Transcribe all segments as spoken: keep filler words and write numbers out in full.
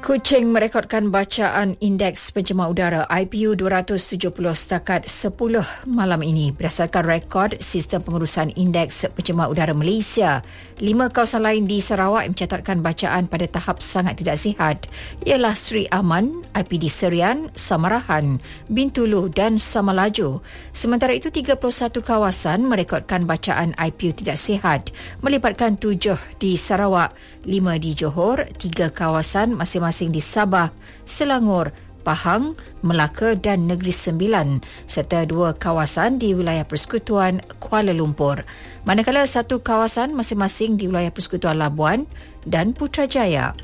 Kuching merekodkan bacaan Indeks Pencemar Udara I P U dua ratus tujuh puluh setakat sepuluh malam ini. Berdasarkan rekod Sistem Pengurusan Indeks Pencemar Udara Malaysia, lima kawasan lain di Sarawak yang mencatatkan bacaan pada tahap sangat tidak sihat ialah Seri Aman, I P D Serian, Samarahan, Bintulu dan Samalaju. Sementara itu, tiga puluh satu kawasan merekodkan bacaan I P U tidak sihat, melibatkan tujuh di Sarawak, lima di Johor, tiga kawasan masing-masing di Sabah, Selangor, Pahang, Melaka dan Negeri Sembilan serta dua kawasan di wilayah Persekutuan Kuala Lumpur. Manakala satu kawasan masing-masing di wilayah Persekutuan Labuan dan Putrajaya.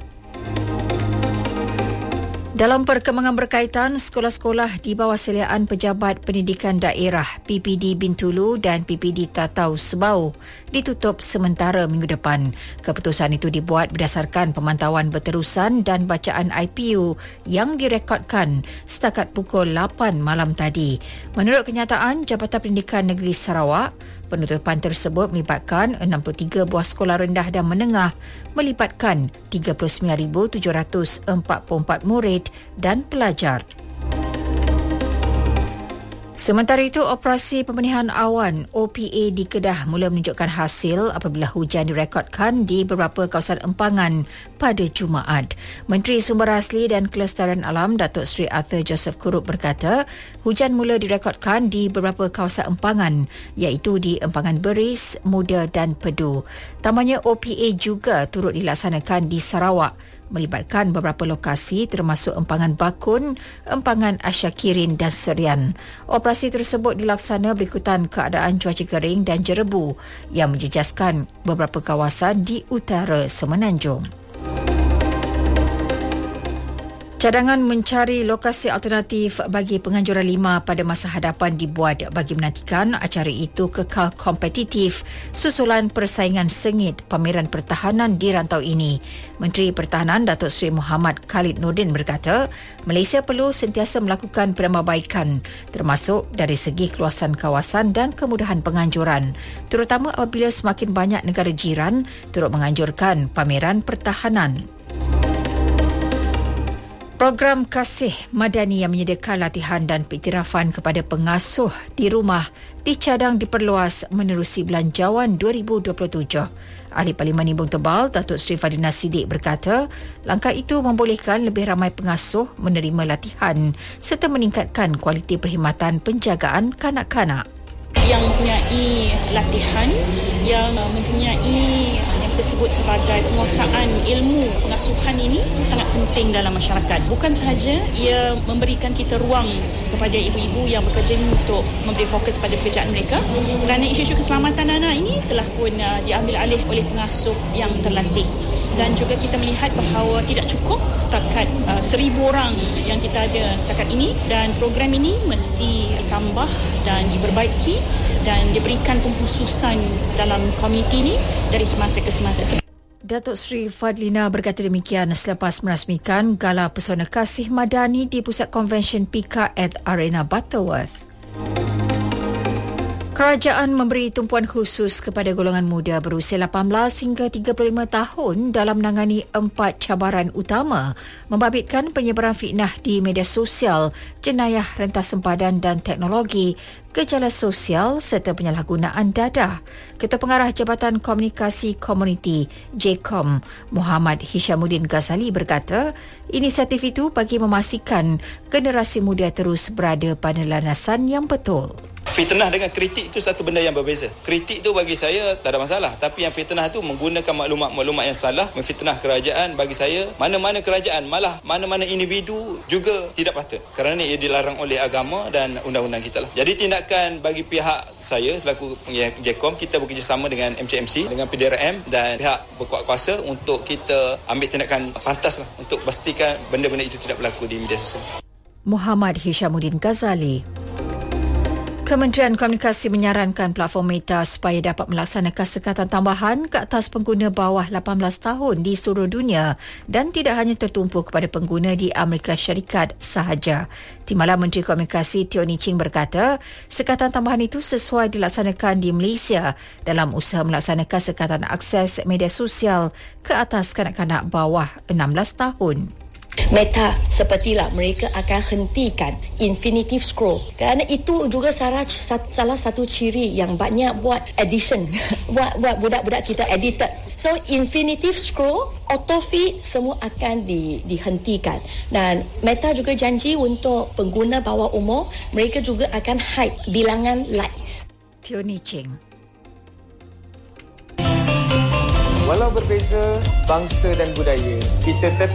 Dalam perkembangan berkaitan, sekolah-sekolah di bawah seliaan Pejabat Pendidikan Daerah P P D Bintulu dan P P D Tatau Sebau ditutup sementara minggu depan. Keputusan itu dibuat berdasarkan pemantauan berterusan dan bacaan I P U yang direkodkan setakat pukul lapan malam tadi. Menurut kenyataan Jabatan Pendidikan Negeri Sarawak, penutupan tersebut melibatkan enam puluh tiga buah sekolah rendah dan menengah, melibatkan tiga puluh sembilan ribu tujuh ratus empat puluh empat murid dan pelajar. Sementara itu, operasi pembenihan awan O P A di Kedah mula menunjukkan hasil apabila hujan direkodkan di beberapa kawasan empangan pada Jumaat. Menteri Sumber Asli dan Kelestarian Alam Datuk Seri Arthur Joseph Kurup berkata, hujan mula direkodkan di beberapa kawasan empangan iaitu di Empangan Beris, Muda dan Pedu. Tambahnya, O P A juga turut dilaksanakan di Sarawak, melibatkan beberapa lokasi termasuk Empangan Bakun, Empangan Asyakirin dan Serian. Operasi tersebut dilaksana berikutan keadaan cuaca kering dan jerebu yang menjejaskan beberapa kawasan di utara Semenanjung. Cadangan mencari lokasi alternatif bagi penganjuran lima pada masa hadapan dibuat bagi menantikan acara itu kekal kompetitif susulan persaingan sengit pameran pertahanan di rantau ini. Menteri Pertahanan Datuk Seri Muhammad Khalid Nordin berkata, Malaysia perlu sentiasa melakukan penambahbaikan termasuk dari segi keluasan kawasan dan kemudahan penganjuran, terutama apabila semakin banyak negara jiran turut menganjurkan pameran pertahanan. Program Kasih Madani yang menyediakan latihan dan pengiktirafan kepada pengasuh di rumah dicadang diperluas menerusi Belanjawan dua ribu dua puluh tujuh. Ahli Parlimen Nimbung Tebal, Datuk Seri Fadina Siddiq berkata, langkah itu membolehkan lebih ramai pengasuh menerima latihan serta meningkatkan kualiti perkhidmatan penjagaan kanak-kanak. Yang mempunyai latihan, yang mempunyai yang disebut sebagai penguasaan ilmu pengasuhan ini sangat penting dalam masyarakat. Bukan sahaja ia memberikan kita ruang kepada ibu-ibu yang bekerja untuk memberi fokus pada pekerjaan mereka, kerana isu-isu keselamatan anak ini telah pun uh, diambil alih oleh pengasuh yang terlatih. Dan juga kita melihat bahawa tidak cukup setakat uh, seribu orang yang kita ada setakat ini, dan program ini mesti ditambah dan diperbaiki dan diberikan pengkhususan dalam komuniti ini dari semasa ke semasa. Datuk Seri Fadlina berkata demikian selepas merasmikan Gala Pesona Kasih Madani di Pusat Konvensyen P I K A at Arena Butterworth. Kerajaan memberi tumpuan khusus kepada golongan muda berusia lapan belas hingga tiga puluh lima tahun dalam menangani empat cabaran utama, membabitkan penyebaran fitnah di media sosial, jenayah rentas sempadan dan teknologi, gejala sosial serta penyalahgunaan dadah. Ketua Pengarah Jabatan Komunikasi Komuniti J C O M, Muhammad Hishamuddin Ghazali berkata, inisiatif itu bagi memastikan generasi muda terus berada pada landasan yang betul. Fitnah dengan kritik itu satu benda yang berbeza. Kritik tu bagi saya tak ada masalah, tapi yang fitnah tu menggunakan maklumat-maklumat yang salah, memfitnah kerajaan, bagi saya mana-mana kerajaan, malah mana-mana individu juga tidak patut, kerana ia dilarang oleh agama dan undang-undang kita lah. Jadi tindakan bagi pihak saya selaku J C O M, kita bekerjasama dengan M C M C, dengan P D R M dan pihak berkuat kuasa untuk kita ambil tindakan pantas lah untuk pastikan benda-benda itu tidak berlaku di media sosial. Muhammad Hishamuddin Ghazali. Kementerian Komunikasi menyarankan platform Meta supaya dapat melaksanakan sekatan tambahan ke atas pengguna bawah lapan belas tahun di seluruh dunia dan tidak hanya tertumpu kepada pengguna di Amerika Syarikat sahaja. Timbalan Menteri Komunikasi Teo Nii Ching berkata, sekatan tambahan itu sesuai dilaksanakan di Malaysia dalam usaha melaksanakan sekatan akses media sosial ke atas kanak-kanak bawah enam belas tahun. Meta sepertilah mereka akan hentikan infinitive scroll kerana itu juga salah, salah satu ciri yang banyak buat edition buat, buat budak-budak kita edited. So infinitive scroll, autofeed semua akan di, dihentikan. Dan Meta juga janji untuk pengguna bawah umur mereka juga akan hide bilangan likes. Tioni Cheng. Walau berbeza bangsa dan budaya, kita tetap